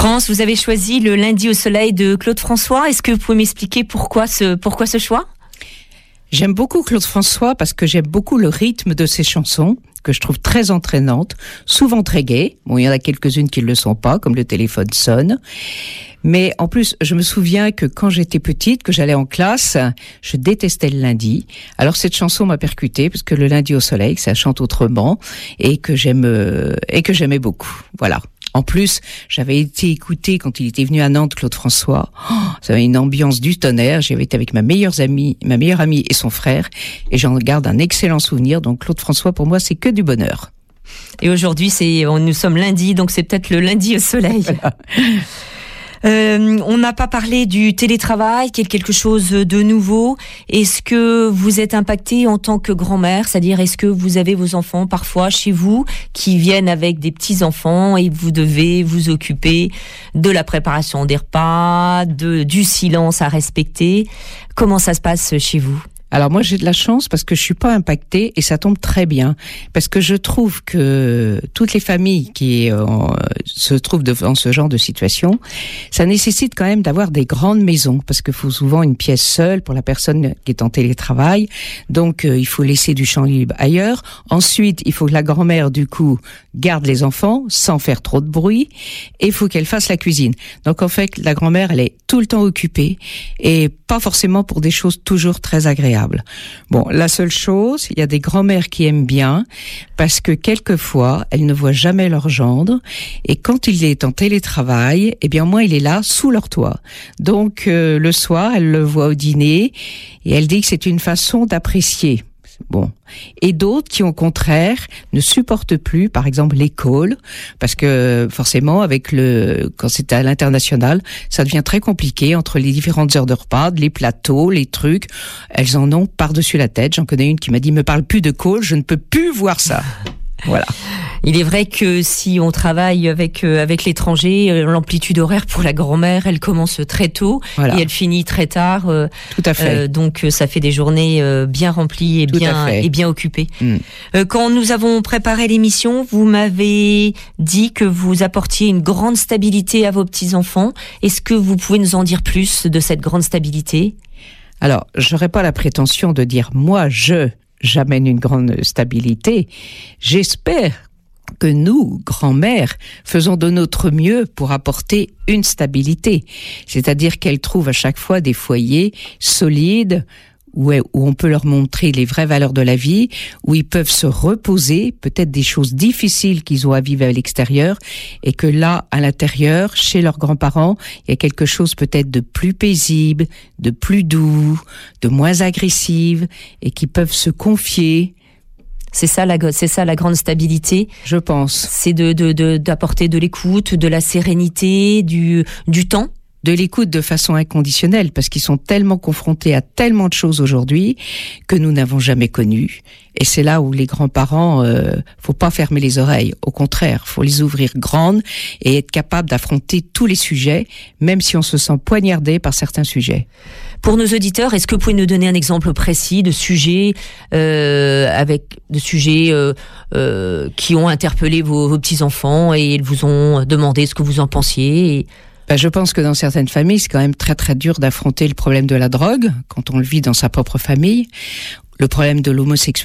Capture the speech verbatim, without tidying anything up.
France, vous avez choisi le Lundi au soleil de Claude François. Est-ce que vous pouvez m'expliquer pourquoi ce, pourquoi ce choix ? J'aime beaucoup Claude François parce que j'aime beaucoup le rythme de ses chansons, que je trouve très entraînantes, souvent très gaies. Bon, il y en a quelques-unes qui ne le sont pas, comme Le téléphone sonne. Mais en plus, je me souviens que quand j'étais petite, que j'allais en classe, je détestais le lundi. Alors cette chanson m'a percutée, parce que le lundi au soleil, ça chante autrement, et que j'aime, et que j'aimais beaucoup. Voilà. En plus, j'avais été écouter quand il était venu à Nantes, Claude François. Oh, ça avait une ambiance du tonnerre. J'avais été avec ma meilleure amie, ma meilleure amie et son frère, et j'en garde un excellent souvenir. Donc Claude François, pour moi, c'est que du bonheur. Et aujourd'hui, c'est, nous sommes lundi, donc c'est peut-être le lundi au soleil. Voilà. Euh, on n'a pas parlé du télétravail, qui est quelque chose de nouveau. Est-ce que vous êtes impacté en tant que grand-mère ? C'est-à-dire, est-ce que vous avez vos enfants parfois chez vous qui viennent avec des petits-enfants et vous devez vous occuper de la préparation des repas, de, du silence à respecter ? Comment ça se passe chez vous ? Alors moi j'ai de la chance parce que je suis pas impactée et ça tombe très bien parce que je trouve que toutes les familles qui euh, se trouvent devant ce genre de situation, ça nécessite quand même d'avoir des grandes maisons parce qu'il faut souvent une pièce seule pour la personne qui est en télétravail, donc euh, il faut laisser du champ libre ailleurs. Ensuite il faut que la grand-mère du coup garde les enfants sans faire trop de bruit et il faut qu'elle fasse la cuisine. Donc en fait la grand-mère elle est tout le temps occupée et pas forcément pour des choses toujours très agréables. Bon, la seule chose, il y a des grand-mères qui aiment bien parce que quelquefois, elles ne voient jamais leur gendre et quand il est en télétravail, eh bien au moins il est là sous leur toit. Donc euh, le soir, elle le voit au dîner et elle dit que c'est une façon d'apprécier. Bon. Et d'autres qui, au contraire, ne supportent plus, par exemple, les calls, parce que, forcément, avec le, quand c'est à l'international, ça devient très compliqué entre les différentes heures de repas, les plateaux, les trucs. Elles en ont par-dessus la tête. J'en connais une qui m'a dit, me parle plus de calls, je ne peux plus voir ça. Voilà. Il est vrai que si on travaille avec euh, avec l'étranger, euh, l'amplitude horaire pour la grand-mère, elle commence très tôt voilà. et elle finit très tard. Euh, Tout à fait. Euh, donc ça fait des journées euh, bien remplies et Tout bien et bien occupées. Mm. Euh, quand nous avons préparé l'émission, vous m'avez dit que vous apportiez une grande stabilité à vos petits-enfants. Est-ce que vous pouvez nous en dire plus de cette grande stabilité ? Alors, j'aurais pas la prétention de dire moi je j'amène une grande stabilité. J'espère que nous, grand-mères, faisons de notre mieux pour apporter une stabilité. C'est-à-dire qu'elles trouvent à chaque fois des foyers solides, où on peut leur montrer les vraies valeurs de la vie, où ils peuvent se reposer, peut-être des choses difficiles qu'ils ont à vivre à l'extérieur, et que là, à l'intérieur, chez leurs grands-parents, il y a quelque chose peut-être de plus paisible, de plus doux, de moins agressif, et qui peuvent se confier. C'est ça la, c'est ça la grande stabilité. Je pense. C'est de, de, de, d'apporter de l'écoute, de la sérénité, du, du temps. De l'écoute de façon inconditionnelle, parce qu'ils sont tellement confrontés à tellement de choses aujourd'hui que nous n'avons jamais connues. Et c'est là où les grands-parents, euh, faut pas fermer les oreilles. Au contraire, faut les ouvrir grandes et être capable d'affronter tous les sujets, même si on se sent poignardé par certains sujets. Pour nos auditeurs, est-ce que vous pouvez nous donner un exemple précis de sujets, euh, avec de sujets euh, euh, qui ont interpellé vos, vos petits-enfants et ils vous ont demandé ce que vous en pensiez et... Ben, je pense que dans certaines familles, c'est quand même très très dur d'affronter le problème de la drogue, quand on le vit dans sa propre famille, le problème de l'homosexualité.